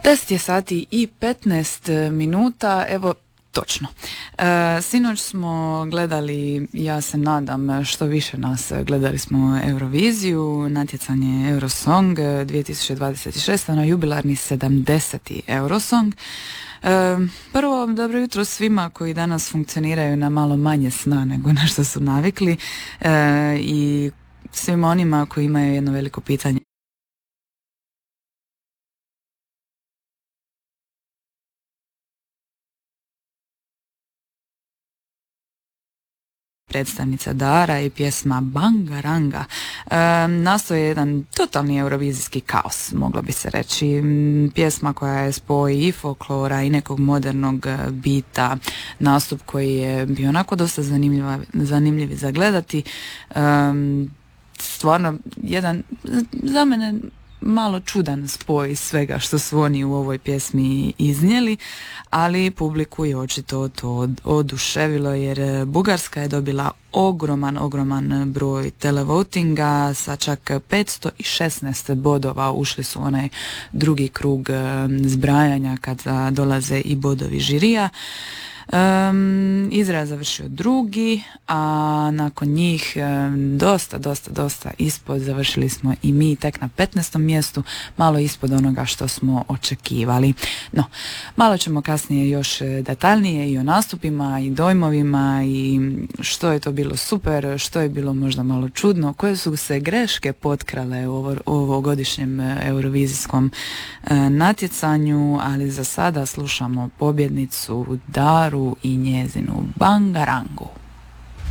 10 je sati i 15 minuta, evo točno. Sinoć smo gledali, ja se nadam što više nas, gledali smo Euroviziju, natjecanje Eurosong 2026, na jubilarni 70. Eurosong. Prvo, dobro jutro svima koji danas funkcioniraju na malo manje sna nego na što su navikli i svima onima koji imaju jedno veliko pitanje. Predstavnica Dara i pjesma Bangaranga nastoje jedan totalni eurovizijski kaos, moglo bi se reći. Pjesma koja je spoj i folklora i nekog modernog bita, nastup koji je bio onako dosta zanimljiv za gledati. Stvarno jedan, za mene, malo čudan spoj svega što su oni u ovoj pjesmi iznijeli, ali publiku je očito to oduševilo jer Bugarska je dobila ogroman broj televotinga, sa čak 516 bodova ušli su u onaj drugi krug zbrajanja kada dolaze i bodovi žirija. Izrael završio drugi, a nakon njih dosta ispod završili smo i mi tek na 15. mjestu, malo ispod onoga što smo očekivali. No, malo ćemo kasnije još detaljnije i o nastupima i dojmovima i što je to bilo super, što je bilo možda malo čudno, koje su se greške potkrale u ovogodišnjem eurovizijskom natjecanju, ali za sada slušamo pobjednicu Daru i njezinu Bangarangu.